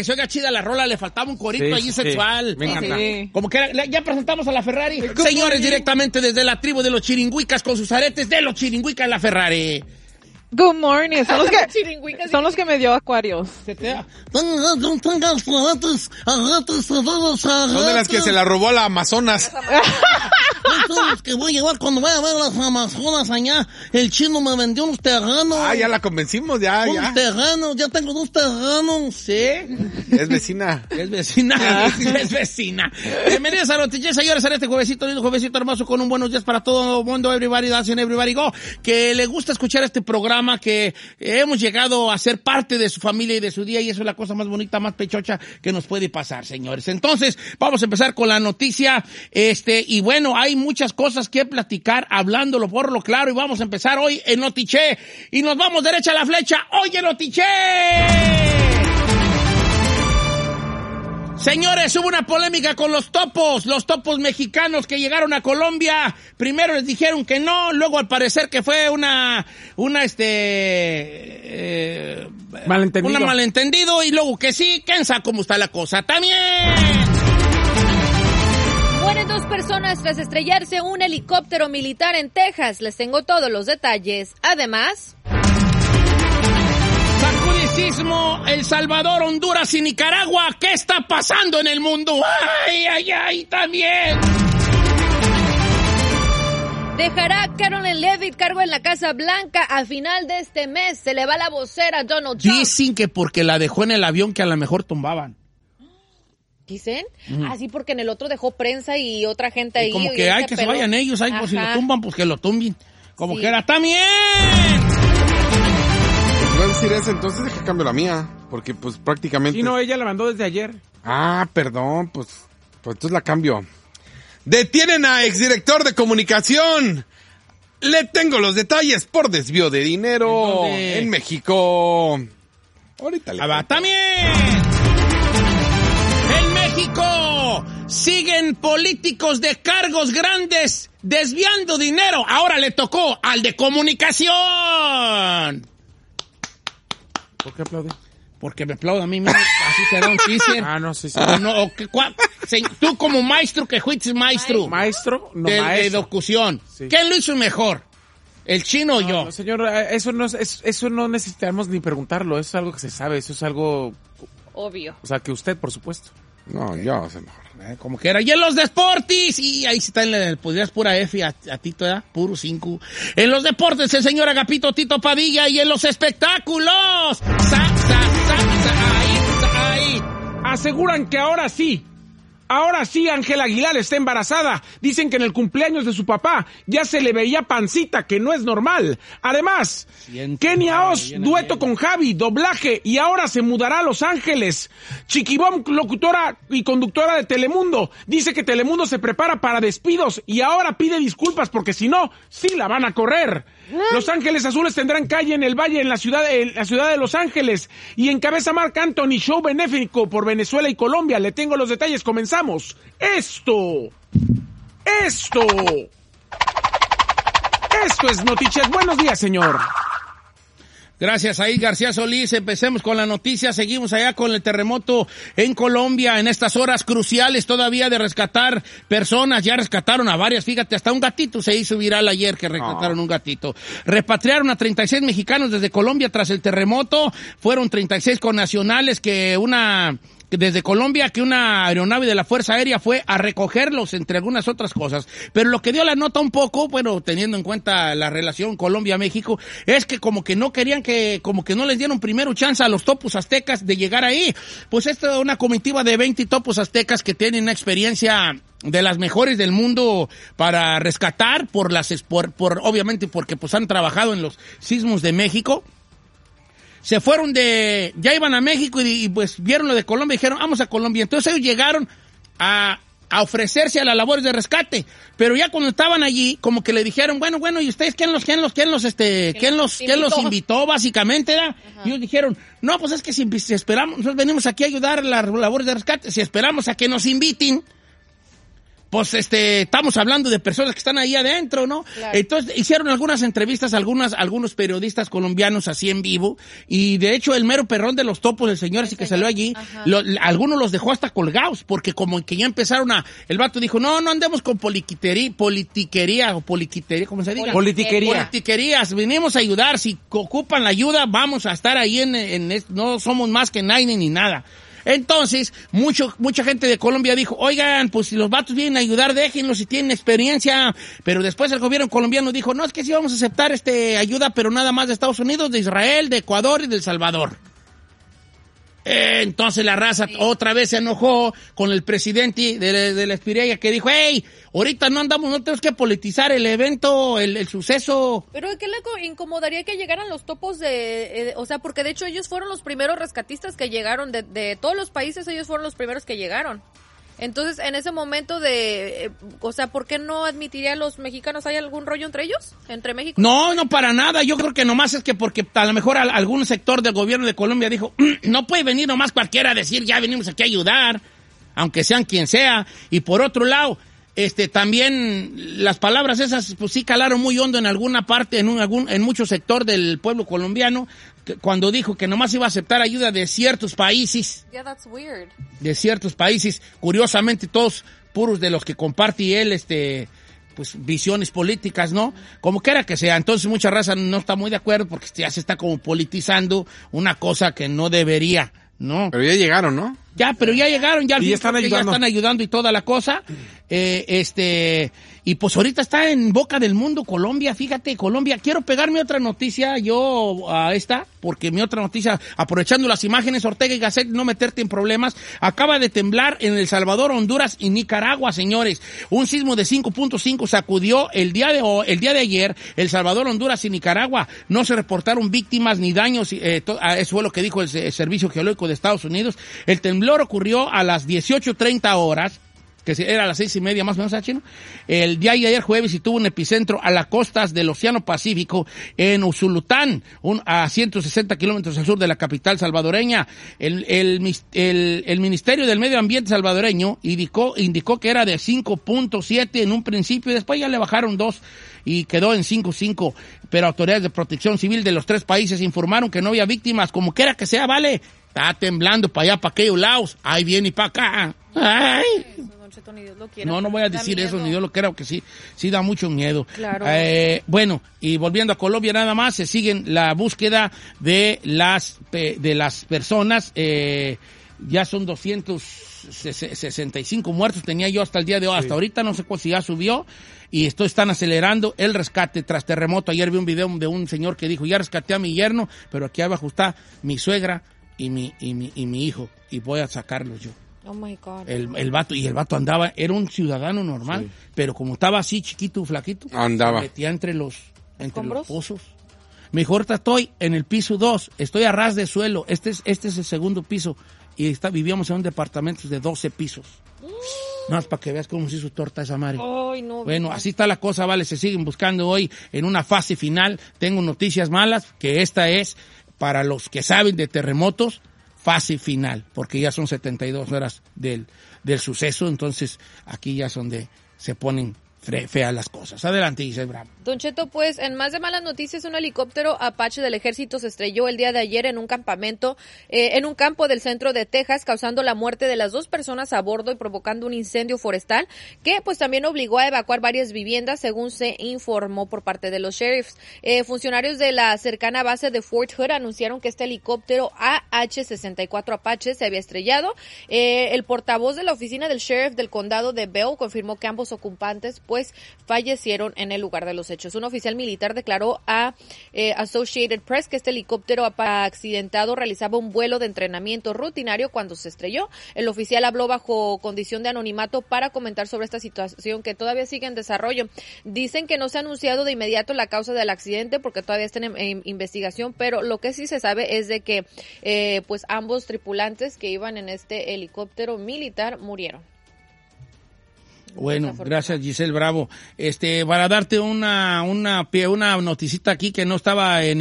se oiga chida la rola, le faltaba un corito allí sexual. Me encanta. Sí. Como que ya presentamos a la Ferrari. Señores, directamente desde la tribu de los chiringuicas con sus aretes de los chiringuicas la Ferrari. Good morning. Son los que me dio Acuarios. Son de las que se la robó a la Amazonas. Son los que voy a llevar cuando vaya a ver las Amazonas allá. El chino me vendió unos terrenos. Ya la convencimos, ya. Unos terrenos, ya tengo 2 terrenos. ¿Sí? Es vecina. Es vecina. Bienvenidos a Noticias, señores, en este juevesito lindo, juevesito hermoso, con un buenos días para todo el mundo. Everybody dance and everybody go. Que le gusta escuchar este programa, que hemos llegado a ser parte de su familia y de su día, y eso es la cosa más bonita, más pechocha que nos puede pasar, señores. Entonces, vamos a empezar con la noticia, y bueno, hay muchas cosas que platicar, hablándolo por lo claro, y vamos a empezar hoy en Notiche, y nos vamos derecha a la flecha, hoy en Notiche. Señores, hubo una polémica con los topos mexicanos que llegaron a Colombia. Primero les dijeron que no, luego al parecer que fue un malentendido, y luego que sí. ¿Quién sabe cómo está la cosa? ¡También! Mueren 2 personas tras estrellarse un helicóptero militar en Texas. Les tengo todos los detalles. Además... Sacudicismo, El Salvador, Honduras y Nicaragua. ¿Qué está pasando en el mundo? ¡Ay, también! Dejará Caroline Leavitt cargo en la Casa Blanca a final de este mes. Se le va la vocera a Donald Trump. Dicen que porque la dejó en el avión que a lo mejor tumbaban. ¿Dicen? Sí, porque en el otro dejó prensa y otra gente ahí. Como que hay que se vayan ellos, pues si lo tumban, pues que lo tumben. Como que era también. Si vas a decir eso, entonces deja cambio la mía, porque pues prácticamente... Sí, no, ella la mandó desde ayer. Perdón, pues entonces la cambio. Detienen a exdirector de comunicación. Le tengo los detalles por desvío de dinero en México. Ahorita le cuento. También. En México siguen políticos de cargos grandes desviando dinero. Ahora le tocó al de comunicación. ¿Por qué aplaude? Porque me aplaudo a mí mismo. Así será un teaser. No, sí. No, tú como maestro que fuiste maestro. Maestro, no de maestro. locución. Sí. ¿Quién lo hizo mejor? ¿El chino o yo? No, señor, eso no necesitamos ni preguntarlo. Eso es algo que se sabe. Eso es algo... obvio. O sea, que usted, por supuesto. No, yo sé mejor. Como que era. Y en los deportes, y ahí está podrías pura F a Tito, ¿verdad? Puro 5. En los deportes, el señor Agapito Tito Padilla, y en los espectáculos. Ahí. Aseguran que ahora sí, Ángela Aguilar está embarazada. Dicen que en el cumpleaños de su papá ya se le veía pancita, que no es normal. Además, Kenia Oz, dueto con Javi, doblaje, y ahora se mudará a Los Ángeles. Chiquibom, locutora y conductora de Telemundo, dice que Telemundo se prepara para despidos y ahora pide disculpas porque si no, sí la van a correr. Los Ángeles Azules tendrán calle en el Valle, en la ciudad de Los Ángeles, y encabeza Marc Anthony show benéfico por Venezuela y Colombia. Le tengo los detalles, comenzamos. Esto es Noticias. Buenos días, señor. Gracias, ahí García Solís. Empecemos con la noticia. Seguimos allá con el terremoto en Colombia en estas horas cruciales todavía de rescatar personas. Ya rescataron a varias, fíjate, hasta un gatito se hizo viral ayer que rescataron un gatito. Repatriaron a 36 mexicanos desde Colombia tras el terremoto. Fueron 36 connacionales desde Colombia, que una aeronave de la Fuerza Aérea fue a recogerlos, entre algunas otras cosas. Pero lo que dio la nota un poco, bueno, teniendo en cuenta la relación Colombia-México, es que como que no querían como que no les dieron primero chance a los topos aztecas de llegar ahí. Pues esta es una comitiva de 20 topos aztecas que tienen una experiencia de las mejores del mundo para rescatar obviamente porque pues han trabajado en los sismos de México. Se fueron ya iban a México y pues vieron lo de Colombia y dijeron, vamos a Colombia. Entonces ellos llegaron a ofrecerse a las labores de rescate. Pero ya cuando estaban allí, como que le dijeron, bueno, ¿y ustedes quién los invitó básicamente, ¿verdad? Y ellos dijeron, no, pues es que si esperamos, nosotros venimos aquí a ayudar a las labores de rescate, si esperamos a que nos inviten, pues estamos hablando de personas que están ahí adentro, ¿no? Claro. Entonces hicieron algunas entrevistas, algunos periodistas colombianos así en vivo, y de hecho el mero perrón de los topos del señor ese que salió allí, algunos los dejó hasta colgados, porque como que ya empezaron el vato dijo, no andemos con politiquería, ¿cómo se diga? Politiquerías, venimos a ayudar, si ocupan la ayuda, vamos a estar ahí no somos más que nadie ni nada. Entonces, mucha gente de Colombia dijo, oigan, pues si los vatos vienen a ayudar, déjenlos si tienen experiencia. Pero después el gobierno colombiano dijo, no, es que sí vamos a aceptar ayuda, pero nada más de Estados Unidos, de Israel, de Ecuador y de El Salvador. Entonces la raza otra vez se enojó con el presidente de la Espireya que dijo, hey, ahorita no tenemos que politizar el evento, el suceso. Pero ¿qué le incomodaría que llegaran los topos o sea, porque de hecho ellos fueron los primeros rescatistas que llegaron, de todos los países ellos fueron los primeros que llegaron. Entonces, en ese momento o sea, ¿por qué no admitiría a los mexicanos? ¿Hay algún rollo entre ellos? ¿Entre México? No, para nada. Yo creo que nomás es que porque a lo mejor algún sector del gobierno de Colombia dijo, no puede venir nomás cualquiera a decir, ya venimos aquí a ayudar, aunque sean quien sea. Y por otro lado, también las palabras esas, pues sí calaron muy hondo en alguna parte, en mucho sector del pueblo colombiano, cuando dijo que nomás iba a aceptar ayuda de ciertos países. Yeah, that's weird. De ciertos países, curiosamente todos puros de los que comparte él, pues visiones políticas, ¿no? Como quiera que sea. Entonces mucha raza no está muy de acuerdo porque ya se está como politizando una cosa que no debería, ¿no? Pero ya llegaron, ¿no? Pero ya llegaron, ya están ayudando y toda la cosa. Y pues ahorita está en boca del mundo Colombia, fíjate, Colombia. Quiero pegar mi otra noticia yo a porque mi otra noticia, aprovechando las imágenes, Ortega y Gasset, no meterte en problemas, acaba de temblar en El Salvador, Honduras y Nicaragua, señores. Un sismo de 5.5 sacudió el día de ayer El Salvador, Honduras y Nicaragua. No se reportaron víctimas ni daños, eso fue lo que dijo el Servicio Geológico de Estados Unidos. El temblor ocurrió a las 18:30 horas, que era a las 6:30 más o menos, ¿chino? El día de ayer jueves y tuvo un epicentro a las costas del Océano Pacífico en Usulután, a 160 kilómetros al sur de la capital salvadoreña. El Ministerio del Medio Ambiente salvadoreño indicó que era de 5.7 en un principio y después ya le bajaron 2 y quedó en 5.5. Pero autoridades de protección civil de los 3 países informaron que no había víctimas, como quiera que sea, vale. Está temblando para allá, para aquellos lados. Ahí viene y para acá. Ay. No voy a decir eso, ni Dios lo quiera, que sí da mucho miedo. Claro. Bueno, y volviendo a Colombia nada más, se siguen la búsqueda de las personas. Ya son 265 muertos, tenía yo hasta el día de hoy. Sí. Hasta ahorita no sé si ya subió. Y están acelerando el rescate tras terremoto. Ayer vi un video de un señor que dijo, ya rescaté a mi yerno, pero aquí abajo está mi suegra y mi hijo, y voy a sacarlos yo. Oh my God. El vato andaba, era un ciudadano normal, pero como estaba así chiquito, flaquito, andaba. Se metía entre los pozos. Me dijo, ahorita estoy en el piso 2, estoy a ras de suelo, este es el segundo piso, y vivíamos en un departamento de 12 pisos. Nada más para que veas cómo se hizo torta esa madre. Ay, no. Bueno, así está la cosa, vale, se siguen buscando hoy en una fase final. Tengo noticias malas, que esta es, para los que saben de terremotos, fase final, porque ya son 72 horas del suceso, entonces aquí ya es donde se ponen feas las cosas. Adelante, Giselle Bravo. Don Cheto, pues, en más de malas noticias, un helicóptero Apache del ejército se estrelló el día de ayer en un campamento, en un campo del centro de Texas, causando la muerte de las 2 personas a bordo y provocando un incendio forestal, que pues también obligó a evacuar varias viviendas, según se informó por parte de los sheriffs. Funcionarios de la cercana base de Fort Hood anunciaron que este helicóptero AH-64 Apache se había estrellado. El portavoz de la oficina del sheriff del condado de Bell confirmó que ambos ocupantes pues fallecieron en el lugar de los hechos. Un oficial militar declaró a Associated Press que este helicóptero accidentado realizaba un vuelo de entrenamiento rutinario cuando se estrelló. El oficial habló bajo condición de anonimato para comentar sobre esta situación que todavía sigue en desarrollo. Dicen que no se ha anunciado de inmediato la causa del accidente porque todavía está en investigación, pero lo que sí se sabe es de que pues ambos tripulantes que iban en este helicóptero militar murieron. Bueno, gracias Giselle Bravo. Para darte una noticita aquí que no estaba en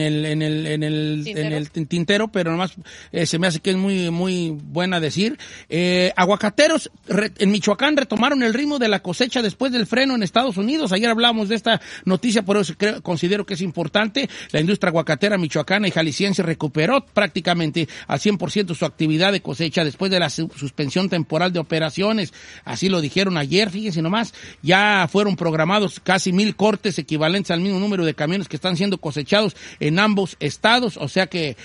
el tintero, pero nomás se me hace que es muy, muy buena decir. Aguacateros en Michoacán retomaron el ritmo de la cosecha después del freno en Estados Unidos. Ayer hablamos de esta noticia, por eso considero que es importante. La industria aguacatera michoacana y jalisciense recuperó prácticamente al 100% su actividad de cosecha después de la suspensión temporal de operaciones. Así lo dijeron ayer, fíjense nomás, ya fueron programados casi 1,000 cortes equivalentes al mismo número de camiones que están siendo cosechados en ambos estados, o sea que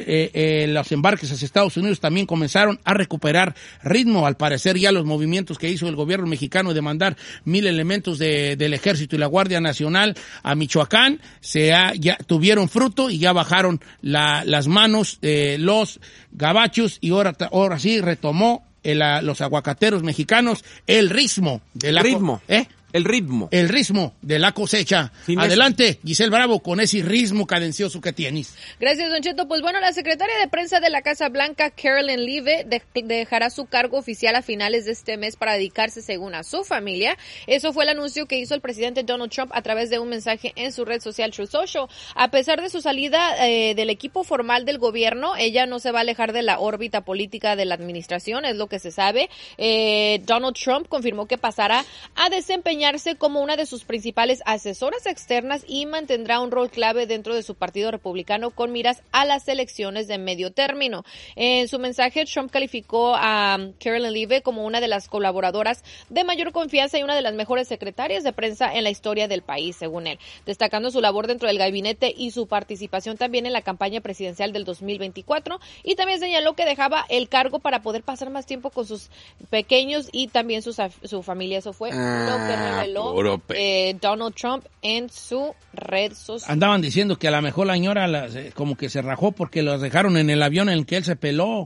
los embarques hacia Estados Unidos también comenzaron a recuperar ritmo. Al parecer ya los movimientos que hizo el gobierno mexicano de mandar 1,000 elementos del Ejército y la Guardia Nacional a Michoacán ya tuvieron fruto y ya bajaron las manos los gabachos y ahora sí retomó los aguacateros mexicanos el ritmo de la El ritmo de la cosecha. Adelante, Giselle Bravo, con ese ritmo cadencioso que tienes. Gracias, Don Cheto. Pues bueno, la secretaria de prensa de la Casa Blanca, Caroline Leavitt, dejará su cargo oficial a finales de este mes para dedicarse, según a su familia. Eso fue el anuncio que hizo el presidente Donald Trump a través de un mensaje en su red social Truth Social. A pesar de su salida del equipo formal del gobierno, ella no se va a alejar de la órbita política de la administración, es lo que se sabe. Donald Trump confirmó que pasará a desempeñarse como una de sus principales asesoras externas y mantendrá un rol clave dentro de su partido republicano con miras a las elecciones de medio término. En su mensaje, Trump calificó a Caroline Leavitt como una de las colaboradoras de mayor confianza y una de las mejores secretarias de prensa en la historia del país, según él, destacando su labor dentro del gabinete y su participación también en la campaña presidencial del 2024, y también señaló que dejaba el cargo para poder pasar más tiempo con sus pequeños y también su familia. Eso fue lo que reveló Donald Trump en su red social. Andaban diciendo que a lo mejor la señora como que se rajó porque los dejaron en el avión en el que él se peló.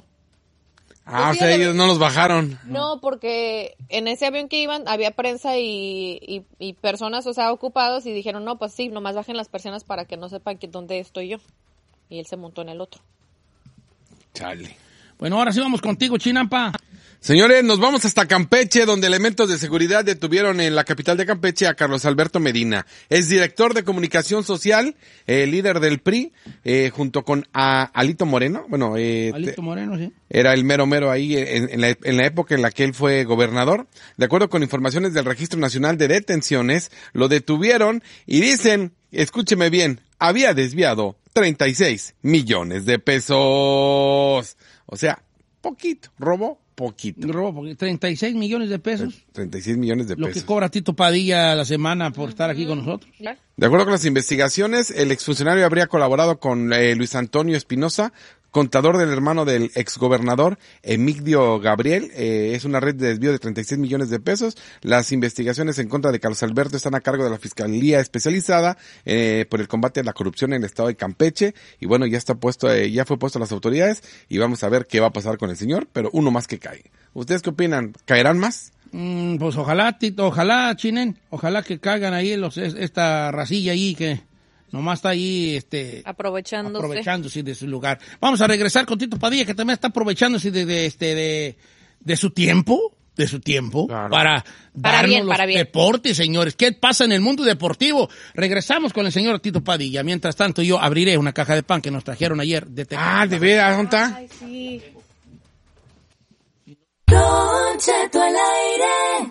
O sea, ellos no los bajaron. No, porque en ese avión que iban había prensa y personas, o sea, ocupados, y dijeron, no, pues sí, nomás bajen las personas para que no sepan dónde estoy yo. Y él se montó en el otro. Chale. Bueno, ahora sí vamos contigo, Chinampa. Señores, nos vamos hasta Campeche, donde elementos de seguridad detuvieron en la capital de Campeche a Carlos Alberto Medina. Es director de comunicación social, líder del PRI, junto con Alito Moreno. Bueno, Alito Moreno, sí. Era el mero ahí en la época en la que él fue gobernador. De acuerdo con informaciones del Registro Nacional de Detenciones, lo detuvieron y dicen, escúcheme bien, había desviado 36 millones de pesos. O sea, poquito, robó poquito. 36 millones de pesos. 36 millones de pesos. Lo que cobra Tito Padilla a la semana por estar aquí con nosotros. De acuerdo con las investigaciones, el exfuncionario habría colaborado con Luis Antonio Espinosa, contador del hermano del exgobernador Emigdio Gabriel. Es una red de desvío de 36 millones de pesos. Las investigaciones en contra de Carlos Alberto están a cargo de la Fiscalía Especializada por el combate a la corrupción en el estado de Campeche. Y bueno, ya fue puesto a las autoridades y vamos a ver qué va a pasar con el señor, pero uno más que cae. ¿Ustedes qué opinan? ¿Caerán más? Pues ojalá, Tito, ojalá, Chinen, ojalá que caigan ahí esta racilla ahí que nomás está ahí, aprovechándose de su lugar. Vamos a regresar con Tito Padilla, que también está aprovechándose de su tiempo, claro, para darnos los deportes, señores. ¿Qué pasa en el mundo deportivo? Regresamos con el señor Tito Padilla. Mientras tanto, yo abriré una caja de pan que nos trajeron ayer de Tecate. ¿De veras? ¿Dónde está? Ay, sí. Don Cheto al aire.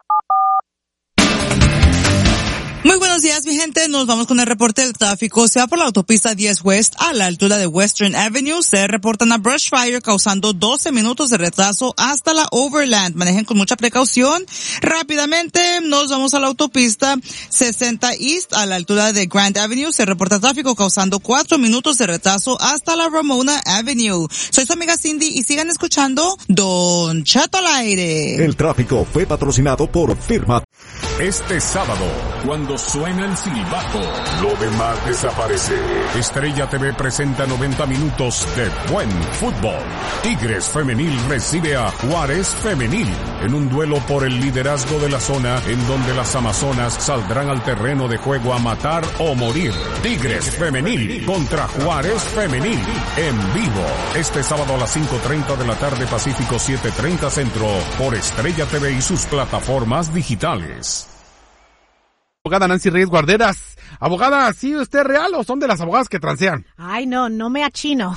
Muy buenos días, mi gente. Nos vamos con el reporte del tráfico. Se va por la autopista 10 West a la altura de Western Avenue. Se reporta una brush fire causando 12 minutos de retraso hasta la Overland. Manejen con mucha precaución. Rápidamente nos vamos a la autopista 60 East a la altura de Grand Avenue. Se reporta tráfico causando 4 minutos de retraso hasta la Ramona Avenue. Soy su amiga Cindy y sigan escuchando Don Cheto al aire. El tráfico fue patrocinado por Firma. Este sábado, cuando suena el silbato, lo demás desaparece. Estrella TV presenta 90 minutos de buen fútbol. Tigres Femenil recibe a Juárez Femenil en un duelo por el liderazgo de la zona, en donde las amazonas saldrán al terreno de juego a matar o morir. Tigres Femenil contra Juárez Femenil en vivo. Este sábado a las 5:30 de la tarde, Pacífico 7:30 Centro, por Estrella TV y sus plataformas digitales. Abogada Nancy Reyes Guarderas. Abogada, ¿sí usted es real o son de las abogadas que transean? Ay, no me achino.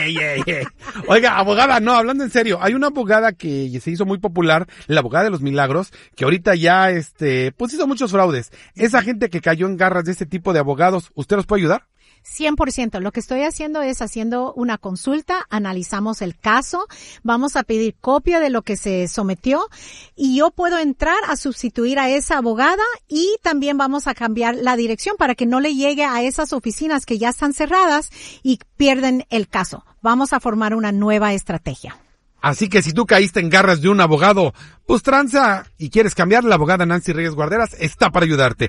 Oiga, abogada, no, hablando en serio, hay una abogada que se hizo muy popular, la abogada de los milagros, que ahorita ya, pues hizo muchos fraudes. Esa gente que cayó en garras de este tipo de abogados, ¿usted los puede ayudar? 100%. Lo que estoy haciendo es haciendo una consulta, analizamos el caso, vamos a pedir copia de lo que se sometió y yo puedo entrar a sustituir a esa abogada y también vamos a cambiar la dirección para que no le llegue a esas oficinas que ya están cerradas y pierden el caso. Vamos a formar una nueva estrategia. Así que si tú caíste en garras de un abogado, pues tranza y quieres cambiar, la abogada Nancy Reyes Guarderas está para ayudarte.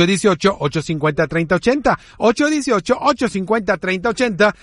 818-850-3080, 818-850-3080,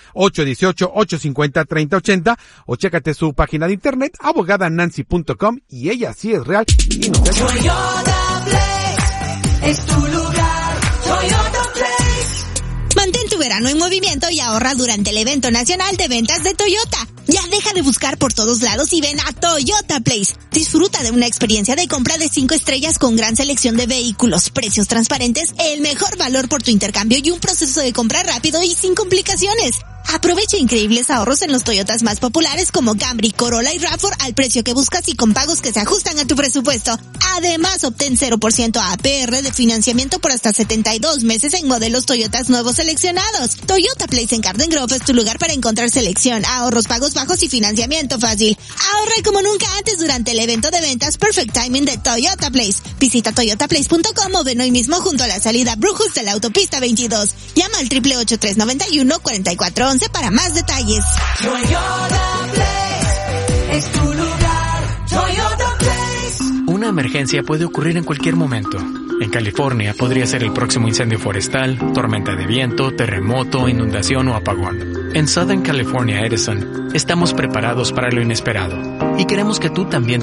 818-850-3080, o chécate su página de internet, abogadanancy.com, y ella sí es real y no te... Toyota Place es tu lugar, Toyota Place. Mantén tu verano en movimiento y ahorra durante el evento nacional de ventas de Toyota. Ya deja de buscar por todos lados y ven a Toyota Place. Disfruta de una experiencia de compra de 5 estrellas con gran selección de vehículos, precios transparentes, el mejor valor por tu intercambio y un proceso de compra rápido y sin complicaciones. Aprovecha increíbles ahorros en los Toyotas más populares como Camry, Corolla y RAV4 al precio que buscas y con pagos que se ajustan a tu presupuesto. Además, obtén 0% APR de financiamiento por hasta 72 meses en modelos Toyotas nuevos seleccionados. Toyota Place en Garden Grove es tu lugar para encontrar selección, ahorros, pagos bajos y financiamiento fácil. Ahorra como nunca antes durante el evento de ventas Perfect Timing de Toyota Place. Visita toyotaplace.com o ven hoy mismo junto a la salida Brujos de la autopista 22. Llama al 888-391-4411 para más detalles. Toyota Place es tu lugar, Toyota Place. Una emergencia puede ocurrir en cualquier momento. En California podría ser el próximo incendio forestal, tormenta de viento, terremoto, inundación o apagón. En Southern California Edison estamos preparados para lo inesperado y queremos que tú también